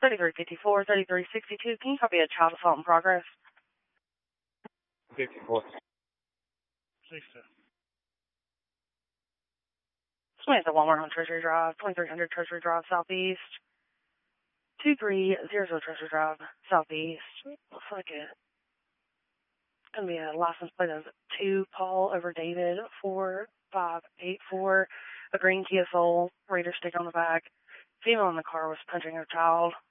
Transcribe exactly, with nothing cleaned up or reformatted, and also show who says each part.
Speaker 1: thirty-three fifty-four, thirty-three sixty-two. Can you copy a child assault in progress?
Speaker 2: fifty-four.
Speaker 3: sixty.
Speaker 1: Somebody's at Walmart on Treasury Drive, twenty-three hundred Treasury Drive, Southeast. two three zero zero Treasury Drive, Southeast. Looks like it. It's going to be a license plate of two Paul over David, four five eight four, a green Kia Soul, Raider stick on the back. Female in the car was punching her child.